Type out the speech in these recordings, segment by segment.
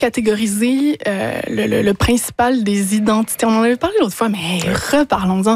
catégoriser le principal des identités. On en avait parlé l'autre fois, mais reparlons-en.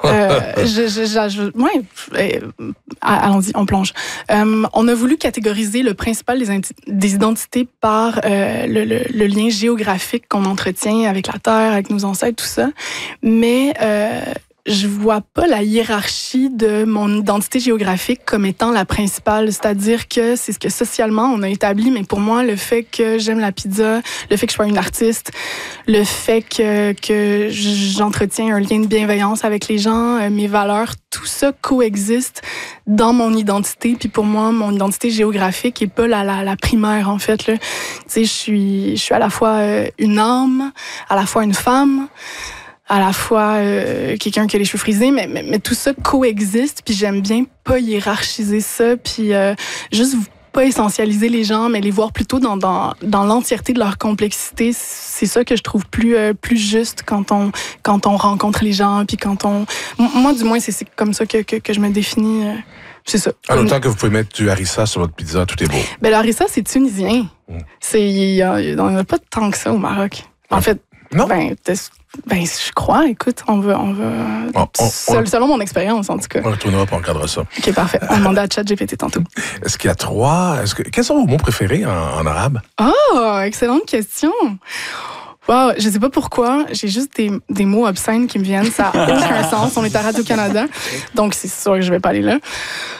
Allons-y, on plonge. On a voulu catégoriser le principal des identités par le lien géographique qu'on entretient avec la Terre, avec nos ancêtres, tout ça. Mais je vois pas la hiérarchie de mon identité géographique comme étant la principale. C'est-à-dire que c'est ce que socialement on a établi, mais pour moi, le fait que j'aime la pizza, le fait que je sois une artiste, le fait que j'entretiens un lien de bienveillance avec les gens, mes valeurs, tout ça coexiste dans mon identité. Puis pour moi, mon identité géographique est pas la primaire, en fait. Tu sais, je suis à la fois une âme, à la fois une femme, à la fois quelqu'un qui a les cheveux frisés, mais tout ça coexiste, puis j'aime bien pas hiérarchiser ça, puis juste pas essentialiser les gens, mais les voir plutôt dans l'entièreté de leur complexité. C'est ça que je trouve plus juste quand on rencontre les gens, puis moi, du moins, c'est comme ça que je me définis. C'est ça. En autant que vous pouvez mettre du harissa sur votre pizza, tout est beau. Ben, le harissa, c'est tunisien. Il n'y en a pas tant que ça au Maroc. En fait, non? Je crois, écoute, on va selon mon expérience, en tout cas. On retournera pour encadrer ça. OK, parfait. On demandait à ChatGPT tantôt. Est-ce qu'il y a quels sont vos mots préférés en arabe? Oh, excellente question. Wow, je sais pas pourquoi, j'ai juste des mots obscènes qui me viennent, ça n'a aucun sens. On est à Radio-Canada, donc c'est sûr que je vais pas aller là.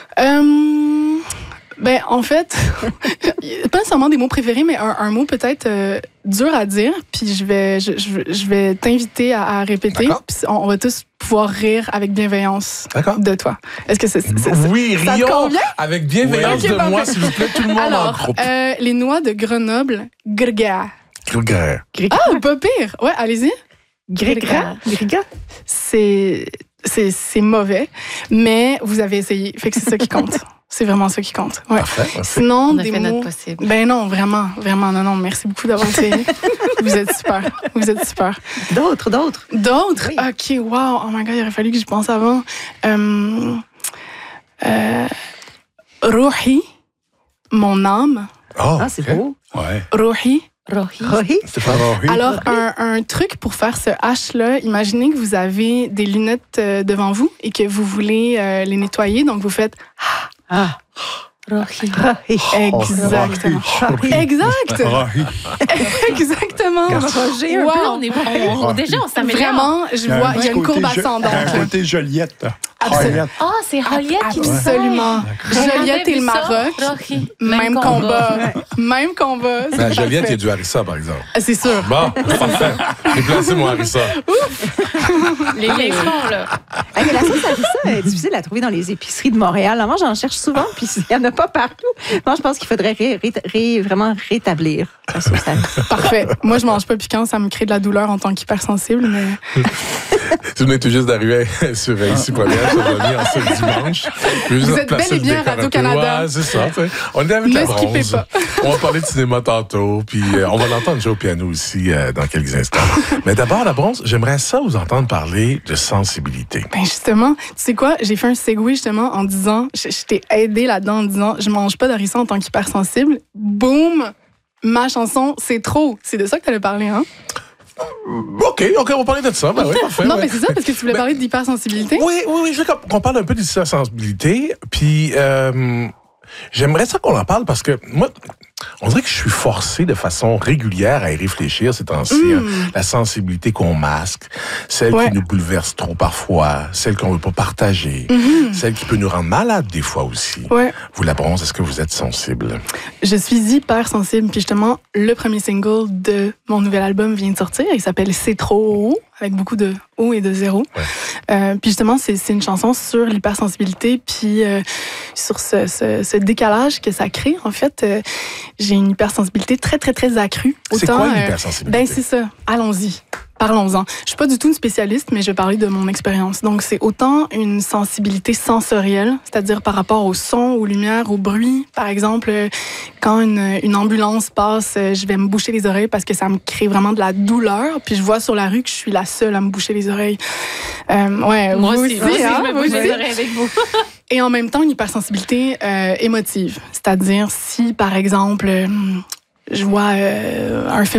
En fait, pas nécessairement des mots préférés, mais un mot peut-être dur à dire, puis je vais t'inviter à répéter, puis on va tous pouvoir rire avec bienveillance de toi. Est-ce que oui, ça te convient? Avec bienveillance de moi, s'il vous plaît, tout le monde en groupe. Les noix de Grenoble, grga. Grga. Ah, pas pire. Ouais, allez-y. Grga. C'est mauvais, mais vous avez essayé, fait que c'est ça qui compte. C'est vraiment ça qui compte. Ouais. Parfait. Sinon, on a fait notre possible. Ben non, vraiment, non. Merci beaucoup d'avoir essayé. Vous êtes super. D'autres? D'autres? Oui. OK, wow. Oh my God, il aurait fallu que je pense avant. Rouhi, mon âme. Oh, c'est beau. Ouais. Rouhi. C'est pas Rohi. Alors, un truc pour faire ce H-là, imaginez que vous avez des lunettes devant vous et que vous voulez les nettoyer. Donc, vous faites... Exactement. Exactement. Roger, un peu, déjà, on s'améliore. Vraiment, je vois, il y a une courbe ascendante. Un côté Joliette. Ah, c'est Joliette qui dit ça. Absolument. Joliette et le Maroc, même combat. Même combat. Mais Joliette, il y a du harissa, par exemple. C'est sûr. Bon, parfait. J'ai placé mon harissa. Les légumes, là. Mais la sauce harissa est difficile à trouver dans les épiceries de Montréal. Moi, j'en cherche souvent, puis il n'y en a pas partout. Moi, je pense qu'il faudrait vraiment rétablir la sauce harissa. Parfait. Moi, je mange pas piquant, ça me crée de la douleur en tant qu'hypersensible, mais... Si vous venez tout juste d'arriver sur Ici Première, sur Remis en ce dimanche. Vous êtes bel et bien Radio-Canada. Ouais, c'est ça. On est avec la bronze. Pas. On va parler de cinéma tantôt, puis on va l'entendre jouer au piano aussi dans quelques instants. Mais d'abord, la bronze, j'aimerais ça vous entendre parler de sensibilité. Ben justement, tu sais quoi, j'ai fait un segue justement en disant, je t'ai aidé là-dedans en disant, je mange pas d'harissa en tant qu'hypersensible. Boum, ma chanson, c'est trop. C'est de ça que t'allais parler, hein? OK, on va parler de ça. Ben oui, parfait. Non, ouais. mais c'est ça, parce que tu voulais parler d'hypersensibilité. Oui, je veux qu'on parle un peu d'hypersensibilité. Puis, j'aimerais ça qu'on en parle parce que moi, on dirait que je suis forcé de façon régulière à y réfléchir ces temps-ci. Hein. La sensibilité qu'on masque, celle qui nous bouleverse trop parfois, celle qu'on veut pas partager, celle qui peut nous rendre malades des fois aussi. Ouais. Vous, la bronze, est-ce que vous êtes sensible? Je suis hypersensible. Puis justement, le premier single de mon nouvel album vient de sortir. Il s'appelle C'est trop haut, avec beaucoup de O et de zéro. Ouais. Puis justement, c'est une chanson sur l'hypersensibilité, puis sur ce décalage que ça crée. En fait, j'ai une hypersensibilité très, très, très accrue. C'est quoi l'hypersensibilité? Ben c'est ça. Allons-y. Parlons-en. Je suis pas du tout une spécialiste, mais je vais parler de mon expérience. Donc, c'est autant une sensibilité sensorielle, c'est-à-dire par rapport au son, aux lumières, au bruit. Par exemple, quand une ambulance passe, je vais me boucher les oreilles parce que ça me crée vraiment de la douleur. Puis je vois sur la rue que je suis la seule à me boucher les oreilles. Ouais, moi vous aussi, hein, je me vous bouche aussi. les oreilles avec vous. Et en même temps, une hypersensibilité émotive. C'est-à-dire si, par exemple... je vois un film